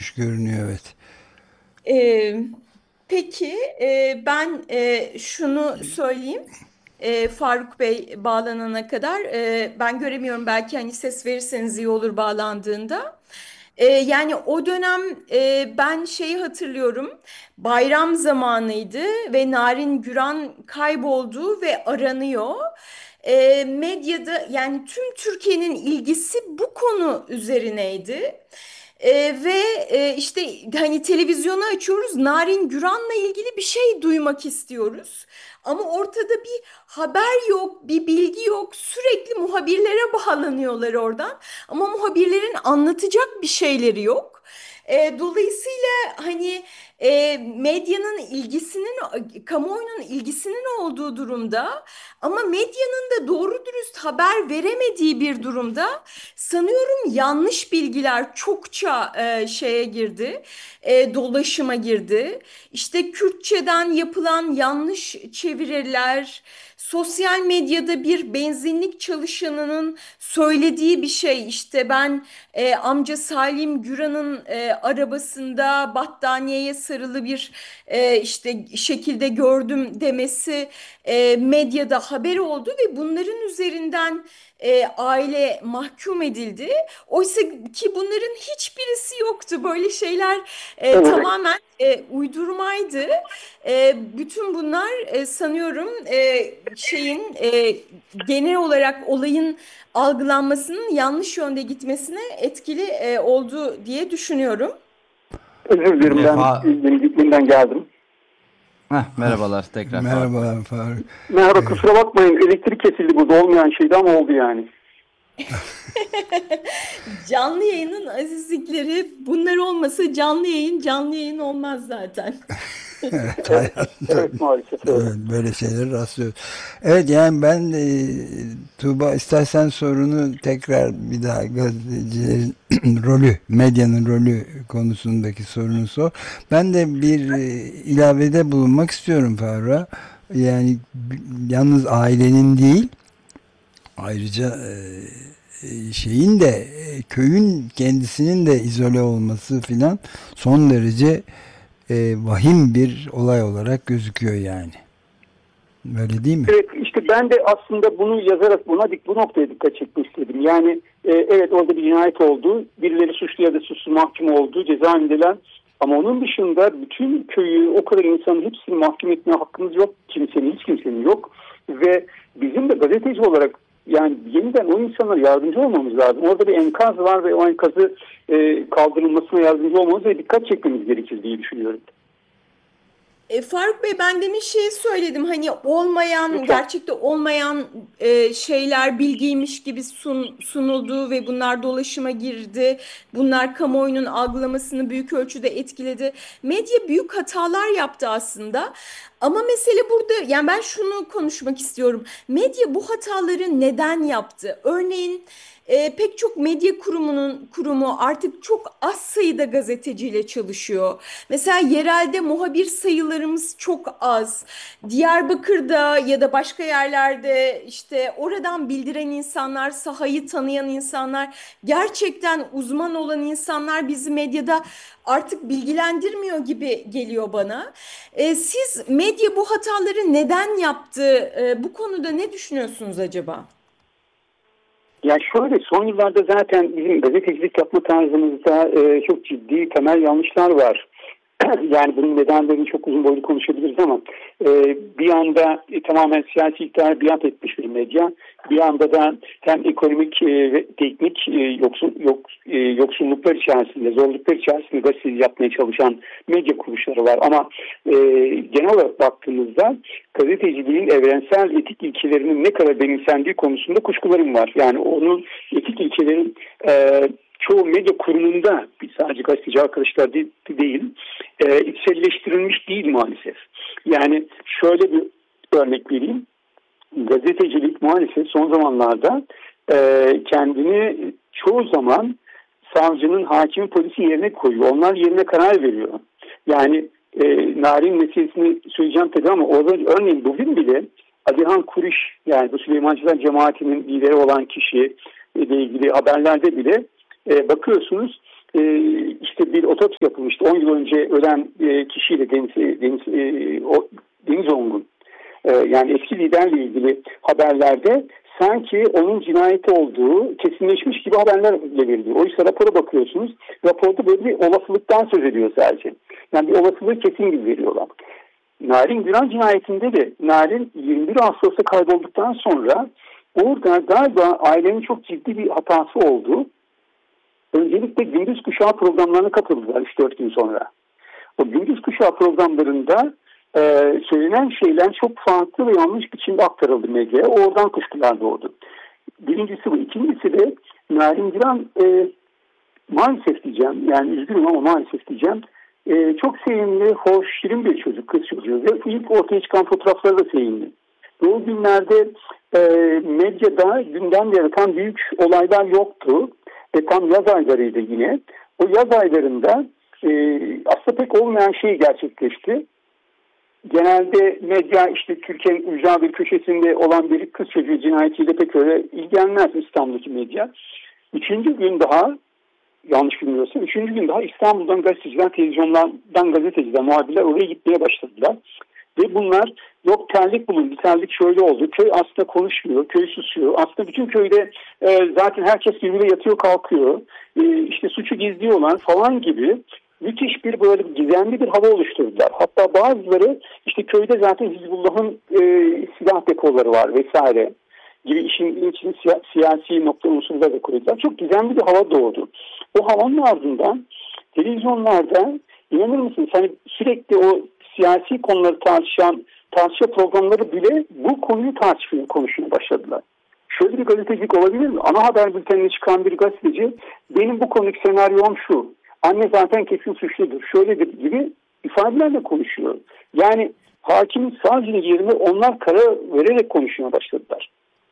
olmuş görünüyor, evet. Ee, peki ben şunu söyleyeyim. Faruk Bey bağlanana kadar ben göremiyorum, belki hani ses verirseniz iyi olur bağlandığında. Yani o dönem ben şeyi hatırlıyorum. Bayram zamanıydı ve Narin Güran kayboldu ve aranıyor. Medyada yani tüm Türkiye'nin ilgisi bu konu üzerineydi. Ve işte hani televizyonu açıyoruz, Narin Güran'la ilgili bir şey duymak istiyoruz. Ama ortada bir haber yok, bir bilgi yok. Sürekli muhabirlere bağlanıyorlar oradan. Ama muhabirlerin anlatacak bir şeyleri yok. Dolayısıyla hani medyanın ilgisinin, kamuoyunun ilgisinin olduğu durumda ama medyanın da doğru dürüst haber veremediği bir durumda sanıyorum yanlış bilgiler çokça şeye girdi, dolaşıma girdi. İşte Kürtçeden yapılan yanlış çeviriler, sosyal medyada bir benzinlik çalışanının söylediği bir şey, işte ben amca Salim Güran'ın arabasında battaniyeye sarılı bir işte şekilde gördüm demesi medyada haber oldu ve bunların üzerinden aile mahkum edildi. Oysa ki bunların hiçbirisi yoktu. Böyle şeyler Evet. tamamen uydurmaydı. Bütün bunlar sanıyorum şeyin genel olarak olayın algılanmasının yanlış yönde gitmesine etkili oldu diye düşünüyorum. Özür dilerim, ben Fa İzmir'den geldim. Merhabalar tekrar Faruk Bey. Merhabalar Faruk. Merhaba, Evet. kusura bakmayın, elektrik kesildi, burada olmayan şeydi ama oldu yani. Canlı yayının azizlikleri, bunlar olmasa canlı yayın olmaz zaten. Evet, Evet, hayatta evet, maalesef öyle. evet, böyle şeylere rastlıyoruz. Evet, yani ben Tuğba, istersen sorunu tekrar bir daha, gazetecilerin rolü, medyanın rolü konusundaki sorunu sor. Ben de bir ilavede bulunmak istiyorum Faruk'a. Yani yalnız ailenin değil, ayrıca şeyin de köyün kendisinin de izole olması filan son derece vahim bir olay olarak gözüküyor yani. Öyle değil mi? Evet, işte ben de aslında bunu yazarak bu noktaya dikkat çekmek istedim. Yani evet, orada bir cinayet oldu, birileri suçlu ya da suçsuz mahkum oldu, cezaevindeler. Ama onun dışında bütün köyü, o kadar insanın hepsini mahkum etme hakkımız yok. Kimsenin, hiç kimsenin yok. Ve bizim de gazeteci olarak yani yeniden o insanlara yardımcı olmamız lazım. Orada bir enkaz var ve o enkazı kaldırılmasına yardımcı olmamız ve dikkat çekmemiz gerekir diye düşünüyorum. Faruk Bey, ben demin şey söyledim, hani olmayan, Lütfen. gerçekte olmayan şeyler bilgiymiş gibi sunuldu ve bunlar dolaşıma girdi. Bunlar kamuoyunun algılamasını büyük ölçüde etkiledi. Medya büyük hatalar yaptı aslında. Ama mesele burada, yani ben şunu konuşmak istiyorum. Medya bu hataları neden yaptı? Örneğin pek çok medya kurumu artık çok az sayıda gazeteciyle çalışıyor. Mesela yerelde muhabir sayılarımız çok az. Diyarbakır'da ya da başka yerlerde işte oradan bildiren insanlar, sahayı tanıyan insanlar, gerçekten uzman olan insanlar bizi medyada artık bilgilendirmiyor gibi geliyor bana. Siz medya bu hataları neden yaptı? Bu konuda ne düşünüyorsunuz acaba? Ya şöyle, son yıllarda zaten bizim gazetecilik yapma tarzımızda çok ciddi temel yanlışlar var. Yani bunun nedenlerini çok uzun boylu konuşabiliriz ama bir anda tamamen siyasi iktidar biat etmiş bir medya. Bir anda da hem ekonomik ve teknik yoksulluklar içerisinde, zorluklar içerisinde gazetecilik yapmaya çalışan medya kuruluşları var. Ama genel olarak baktığımızda gazeteciliğin evrensel etik ilkelerinin ne kadar benimsendiği konusunda kuşkularım var. Yani onun etik ilkelerin çoğu medya kurumunda, sadece gazeteci arkadaşlar değil, içselleştirilmiş değil maalesef. Yani şöyle bir örnek vereyim. Gazetecilik maalesef son zamanlarda kendini çoğu zaman savcının, hakimin, polisin yerine koyuyor. Onlar yerine karar veriyor. Yani Narin meselesini söyleyeceğim tabii ama orada örneğin bugün bile Alihan Kuriş, yani bu Süleymancılar cemaatinin lideri olan kişi ile ilgili haberlerde bile bakıyorsunuz işte bir otopsi yapılmıştı. 10 yıl önce ölen kişiyle Deniz Ongun. Yani eski liderle ilgili haberlerde sanki onun cinayeti olduğu kesinleşmiş gibi haberlerle veriliyor. Oysa rapora bakıyorsunuz. Raporda böyle bir olasılıktan söz ediyor sadece. Yani bir olasılığı kesin gibi veriyorlar. Narin Güran cinayetinde de Narin 21 Ağustos'ta kaybolduktan sonra orada galiba ailenin çok ciddi bir hatası oldu. Öncelikle gündüz kuşağı programlarına katıldılar 3-4 gün sonra. O gündüz kuşağı programlarında söylenen şeyler çok farklı ve yanlış biçimde aktarıldı medyaya. Oradan kuşkular doğdu. Birincisi bu. İkincisi de Narin Güran maalesef diyeceğim, yani üzgünüm ama maalesef diyeceğim, çok sevimli, hoş, şirin bir çocuk, kız çocuğu. Ve ilk ortaya çıkan fotoğrafları da sevimli. Ve o günlerde medyada gündem yaratan büyük olaylar yoktu. Tam yaz aylarıydı yine. O yaz aylarında aslında pek olmayan şey gerçekleşti. Genelde medya işte Türkiye'nin ücra bir köşesinde olan bir kız çocuğu cinayetiyle pek öyle ilgilenmez İstanbul'daki medya. Üçüncü gün daha, yanlış bilmiyorsam, üçüncü gün daha İstanbul'dan gazeteciler, televizyonlardan gazeteciler, muhabirler oraya gitmeye başladılar. Ve bunlar yok terlik bulundu, terlik şöyle oldu, köy aslında konuşmuyor, köy susuyor. Aslında bütün köyde zaten herkes birbirine yatıyor kalkıyor, işte suçu gizliyorlar falan gibi müthiş bir böyle gizemli bir hava oluşturdular. Hatta bazıları işte köyde zaten Hizbullah'ın silah depoları var vesaire gibi işin için siyasi nokta unsurları da koydular. Çok gizemli bir hava doğdu. O havanın ardından televizyonlarda inanır mısınız hani sürekli o siyasi konuları tartışma programları bile bu konuyu konuşmaya başladılar. Şöyle bir gazetecilik olabilir mi? Ana haber bültenine çıkan bir gazeteci benim bu konudaki senaryom şu. Anne zaten kesin suçludur. Şöyledir gibi ifadelerle konuşuyor. Yani hakimin savcının yerine onlar karar vererek konuşmaya başladılar.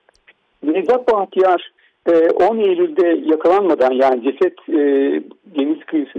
Nevzat Bahtiyar 10 Eylül'de yakalanmadan yani ceset deniz kıyısı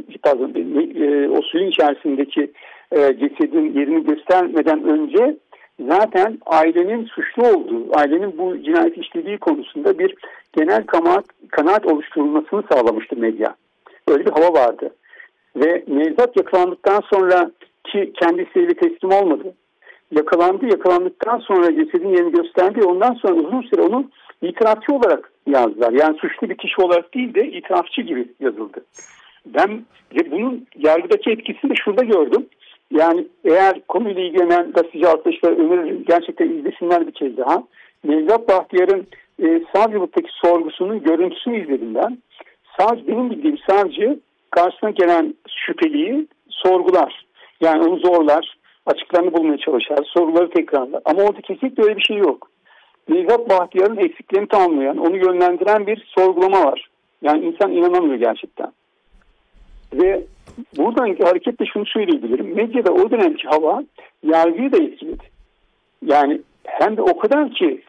o suyun içerisindeki cesedin yerini göstermeden önce zaten ailenin suçlu olduğu, ailenin bu cinayeti işlediği konusunda bir genel kanaat oluşturulmasını sağlamıştı medya. Öyle bir hava vardı. Ve Nevzat yakalandıktan sonra ki kendisiyle teslim olmadı. Yakalandıktan sonra cesedin yerini gösterdi. Ondan sonra uzun süre onu itirafçı olarak yazdılar. Yani suçlu bir kişi olarak değil de itirafçı gibi yazıldı. Ben bunun yargıdaki etkisini de şurada gördüm. Yani eğer konuyla ilgilenen gazeteci arkadaşlar öneririm gerçekten izlesinler bir kez daha. Nevzat Bahtiyar'ın savcılıktaki sorgusunun görüntüsünü izledim ben. Benim bildiğim savcı karşısına gelen şüpheliyi sorgular. Yani onu zorlar, açıklarını bulmaya çalışar, soruları tekrarlar. Ama orada kesinlikle öyle bir şey yok. Nevzat Bahtiyar'ın eksiklerini tamamlayan, onu yönlendiren bir sorgulama var. Yani insan inanamıyor gerçekten. Ve buradan hareketle şunu söyleyebilirim. Medyada o dönemki hava yargıyı da etkiledi. Yani hem de o kadar ki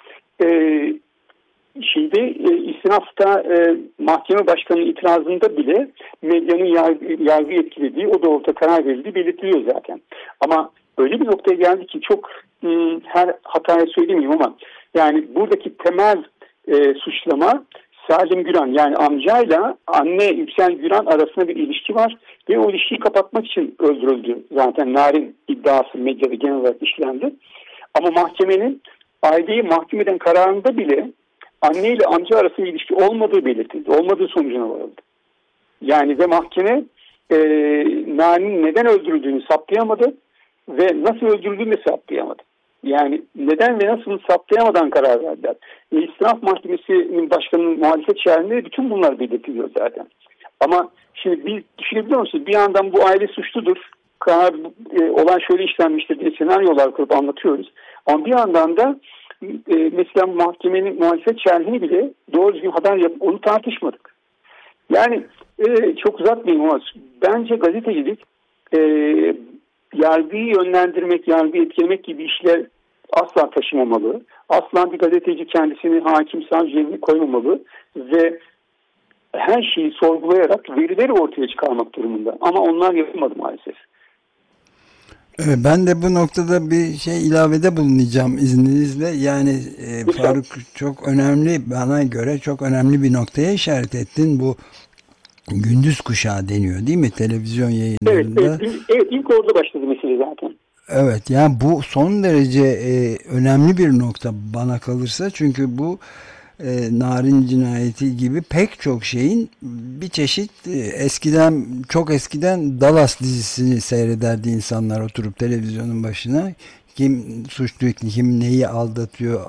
istinafta mahkeme başkanının itirazında bile medyanın yargı etkilediği, o doğrultuda karar verildiği belirtiliyor zaten. Ama öyle bir noktaya geldi ki çok her hataya söylemeyeyim ama yani buradaki temel suçlama Salim Güran yani amcayla anne Yüksel Güran arasında bir ilişki var ve o ilişkiyi kapatmak için öldürüldü. Zaten Narin iddiası medyada genel olarak işlendi. Ama mahkemenin aileyi mahkum eden kararında bile anne ile amca arasında ilişki olmadığı belirtildi. Olmadığı sonucuna varıldı. Yani ve mahkeme Narin'in neden öldürüldüğünü saptayamadı ve nasıl öldürüldüğünü de saptayamadı. Yani neden ve nasıl saptayamadan karar verdiler. İstinaf Mahkemesi'nin başkanının muhalefet şerhinde bütün bunlar belirtiliyor zaten. Ama şimdi biz düşünebiliyor musunuz? Bir yandan bu aile suçludur. Olan şöyle işlenmiştir diye senaryolar kurup anlatıyoruz. Ama bir yandan da mesela mahkemenin muhalefet şerhini bile doğru düzgün haber yapıp onu tartışmadık. Yani çok uzatmayayım ama bence gazetecilik yargıyı yönlendirmek, yargıyı etkilemek gibi işler asla taşımamalı. Asla bir gazeteci kendisini hakim savcı yerine koymamalı ve her şeyi sorgulayarak verileri ortaya çıkarmak durumunda. Ama onlar yapılmadı maalesef. Ben de bu noktada bir şey ilavede bulunacağım izninizle. Yani Faruk çok önemli, bana göre çok önemli bir noktaya işaret ettin. Bu gündüz kuşağı deniyor değil mi televizyon Evet, yayınlarında? evet, ilk orada başladı mesele zaten. Evet, yani bu son derece önemli bir nokta bana kalırsa, çünkü bu Narin Cinayeti gibi pek çok şeyin bir çeşit eskiden, çok eskiden Dallas dizisini seyrederdi insanlar oturup televizyonun başına. Kim suçlu, kim neyi aldatıyor,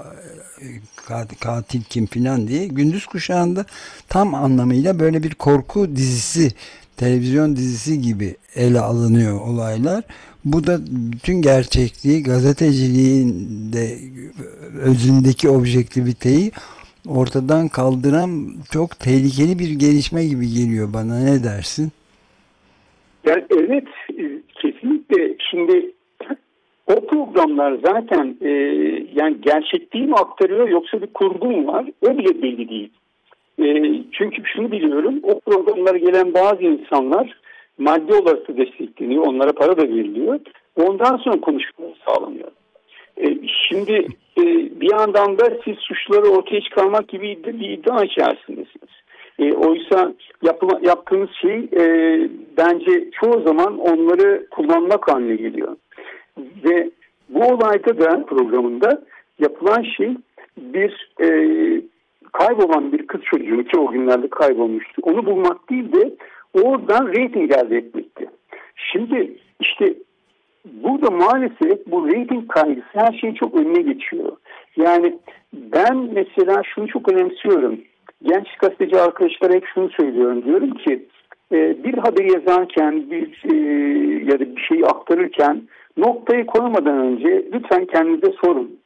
katil kim filan diye. Gündüz kuşağında tam anlamıyla böyle bir korku dizisi, televizyon dizisi gibi ele alınıyor olaylar. Bu da bütün gerçekliği, gazeteciliğin de özündeki objektiviteyi ortadan kaldıran çok tehlikeli bir gelişme gibi geliyor bana. Ne dersin? Yani evet, kesinlikle. Şimdi o programlar zaten yani gerçekliği mi aktarıyor yoksa bir kurgu mu var? O bile belli değil. Çünkü şunu biliyorum, o programlara gelen bazı insanlar maddi olarak da destekleniyor, onlara para da veriliyor. Ondan sonra konuşmalar sağlanıyor. Şimdi bir yandan da siz suçları ortaya çıkarmak gibi bir iddia içerisindesiniz. Oysa yaptığınız şey bence çoğu zaman onları kullanmak haline geliyor. Ve bu olayda da programında yapılan şey bir kaybolan bir kız çocuğunu, ki o günlerde kaybolmuştu, onu bulmak değil de oradan reyting elde etmekti. Şimdi işte burada maalesef bu reyting kaygısı her şeyin çok önüne geçiyor. Yani ben mesela şunu çok önemsiyorum. Genç gazeteci arkadaşlara hep şunu söylüyorum. Diyorum ki bir haberi yazarken ya da bir şeyi aktarırken noktayı koymadan önce lütfen kendinize sorun.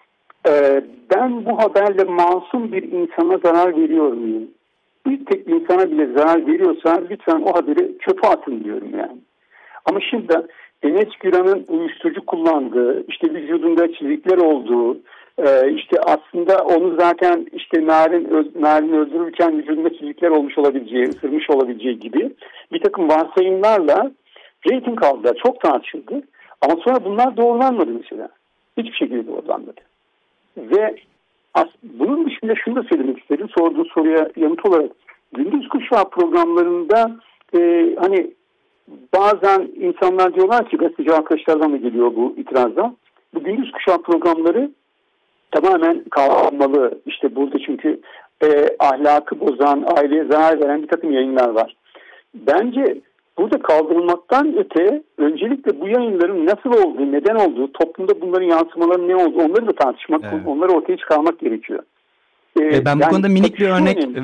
Ben bu haberle masum bir insana zarar veriyor muyum? Bir tek insana bile zarar veriyorsa lütfen o haberi çöpe atın diyorum yani. Ama şimdi Enes Güran'ın uyuşturucu kullandığı, işte vücudunda çizikler olduğu, işte aslında onu zaten işte Narin öldürürken vücudunda çizikler olmuş olabileceği, ısırmış olabileceği gibi bir takım varsayımlarla reyting aldılar. Çok tartışıldı. Ama sonra bunlar doğrulanmadı mesela. Hiçbir şekilde doğrulanmadı. Ve bunun dışında şunu da söylemek isterim. Sorduğu soruya yanıt olarak gündüz kuşağı programlarında hani bazen insanlar diyorlar ki, gazeteci arkadaşlardan da geliyor bu itirazda. Bu gündüz kuşağı programları tamamen kaldırılmalı. İşte burada çünkü ahlakı bozan, aileye zarar veren bir takım yayınlar var. Bence burada kaldırılmaktan öte öncelikle bu yayınların nasıl olduğu, neden olduğu, toplumda bunların yansımaları ne olduğu, onları da tartışmak, evet, onları ortaya çıkarmak gerekiyor. Ben bu konuda minik bir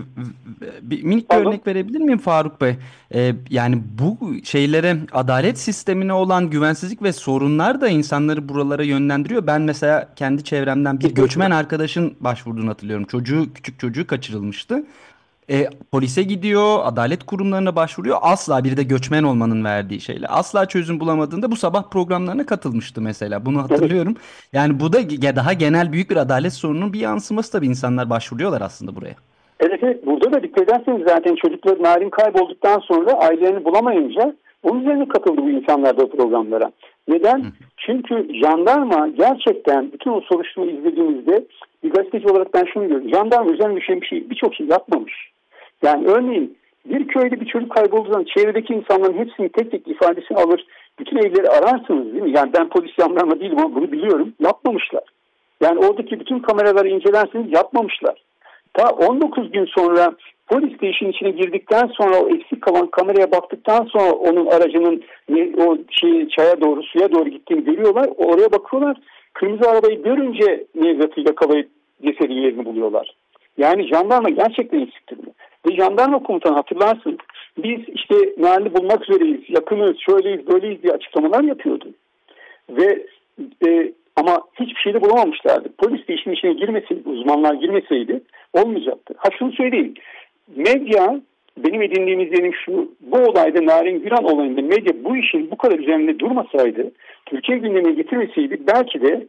örnek verebilir miyim Faruk Bey? Yani bu şeylere, adalet sistemine olan güvensizlik ve sorunlar da insanları buralara yönlendiriyor. Ben mesela kendi çevremden bir göçmen arkadaşın başvurduğunu hatırlıyorum. Küçük çocuğu kaçırılmıştı. Polise gidiyor, adalet kurumlarına başvuruyor. Asla, bir de göçmen olmanın verdiği şeyle, asla çözüm bulamadığında bu sabah programlarına katılmıştı mesela. Bunu hatırlıyorum. Yani bu da daha genel büyük bir adalet sorununun bir yansıması tabii, insanlar başvuruyorlar aslında buraya. Evet, burada da dikkat ederseniz zaten çocuklar Narin kaybolduktan sonra ailelerini bulamayınca onun üzerine katıldı bu insanlar da programlara. Neden? Çünkü jandarma gerçekten bütün o soruşturma izlediğimizde bir gazeteci olarak ben şunu görüyorum. Jandarma üzerine düşen birçok şey yapmamış. Yani örneğin bir köyde bir çocuk kaybolduğu zaman çevredeki insanların hepsinin tek tek ifadesini alır, bütün evleri ararsınız değil mi? Yani ben polis jandarma değilim ama bunu biliyorum. Yapmamışlar. Yani oradaki bütün kameraları incelersiniz, yapmamışlar. Ta 19 gün sonra polis de işin içine girdikten sonra, o eksik kalan kameraya baktıktan sonra onun aracının o çaya doğru, suya doğru gittiğini görüyorlar. Oraya bakıyorlar. Kırmızı arabayı görünce Nevzat'ı yakalayıp cesedi yerini buluyorlar. Yani jandarma gerçekten eksiktir. Ve jandarma komutanı, hatırlarsın, biz işte Narin'i bulmak üzereyiz, yakınız, şöyleyiz, böyleyiz diye açıklamalar yapıyordu. Ve ama hiçbir şey de bulamamışlardı. Polis de işin içine girmeseydi, uzmanlar girmeseydi olmayacaktı. Şunu söyleyeyim. Medya, benim edindiğim izlenim şu: bu olayda, Narin Güran olayında medya bu işin bu kadar üzerinde durmasaydı, Türkiye gündemine getirmeseydi belki de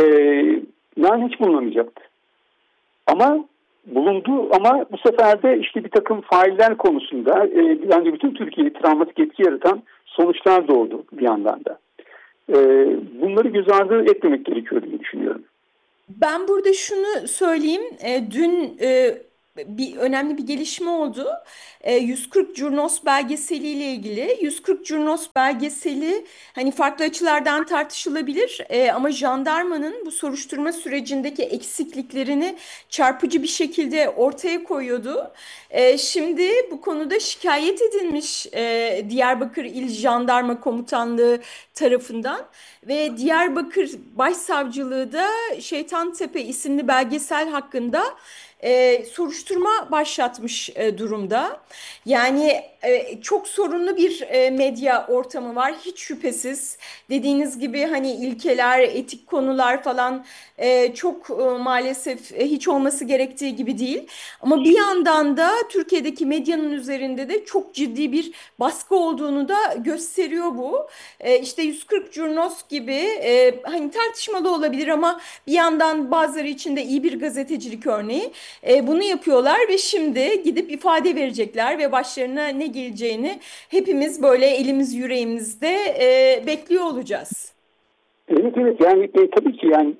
Narin hiç bulunamayacaktı. Ama bulundu, ama bu sefer de işte bir takım failler konusunda bence bütün Türkiye'ye travmatik etki yaratan sonuçlar doğdu bir yandan da. Bunları göz ardı etmemek gerekiyor diye düşünüyorum. Ben burada şunu söyleyeyim. Dün bir önemli bir gelişme oldu. 140 Curnos belgeseli ile ilgili. 140 Curnos belgeseli hani farklı açılardan tartışılabilir, ama jandarmanın bu soruşturma sürecindeki eksikliklerini çarpıcı bir şekilde ortaya koyuyordu. Şimdi bu konuda şikayet edilmiş Diyarbakır İl Jandarma Komutanlığı tarafından ve Diyarbakır Başsavcılığı da Şeytantepe isimli belgesel hakkında soruşturma başlatmış durumda. Yani çok sorunlu bir medya ortamı var hiç şüphesiz. Dediğiniz gibi hani ilkeler, etik konular falan çok maalesef hiç olması gerektiği gibi değil. Ama bir yandan da Türkiye'deki medyanın üzerinde de çok ciddi bir baskı olduğunu da gösteriyor bu. İşte 140 Curnos gibi hani tartışmalı olabilir ama bir yandan bazıları için de iyi bir gazetecilik örneği. Bunu yapıyorlar ve şimdi gidip ifade verecekler ve başlarına ne geleceğini hepimiz böyle elimiz yüreğimizde bekliyor olacağız. Evet, evet, yani tabii ki yani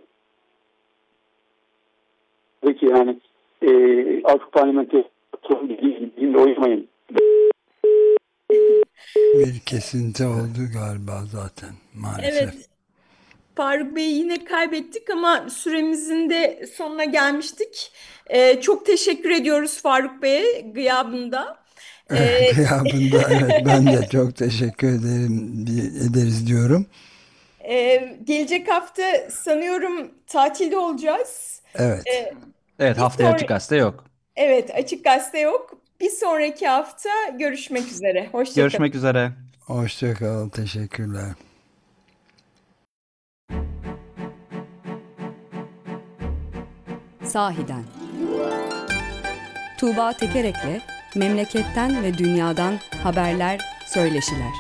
Avrupa Parlamentosu dediğinde oynamayın. Bir kesinti oldu galiba zaten maalesef. Evet, Faruk Bey'i yine kaybettik ama süremizin de sonuna gelmiştik. Çok teşekkür ediyoruz Faruk Bey'e gıyabında. Ee, Gıyabında evet, ben de çok teşekkür ederiz diyorum. Gelecek hafta sanıyorum tatilde olacağız. Evet. Ee, Evet, bir haftaya sonra, Açık Gazete yok. evet, Açık Gazete yok. Bir sonraki hafta görüşmek üzere. Hoşça kalın. Görüşmek üzere. Hoşça kal. Teşekkürler. Sahiden. Tuğba Tekerek'le memleketten ve dünyadan haberler, söyleşiler.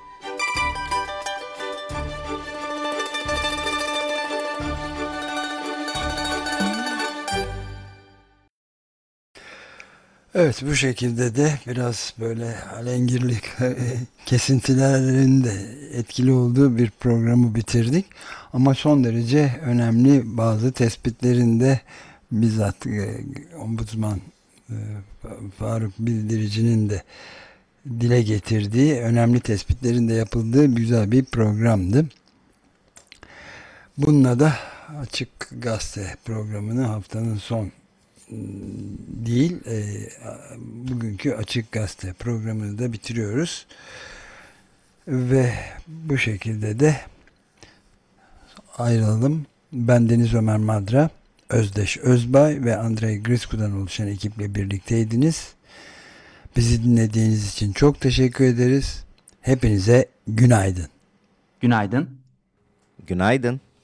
Evet, bu şekilde de biraz böyle alengirlik kesintilerin de etkili olduğu bir programı bitirdik. Ama son derece önemli bazı tespitlerin de bizzat Ombudsman e, Faruk Bildirici'nin de dile getirdiği önemli tespitlerin de yapıldığı güzel bir programdı. Bununla da Açık Gazete programını haftanın son değil, bugünkü Açık Gazete programını da bitiriyoruz. Ve bu şekilde de ayrılalım. Ben Deniz Ömer Madra, Özdeş Özbay ve Andrei Grisku'dan oluşan ekiple birlikteydiniz. Bizi dinlediğiniz için çok teşekkür ederiz. Hepinize günaydın. Günaydın. Günaydın.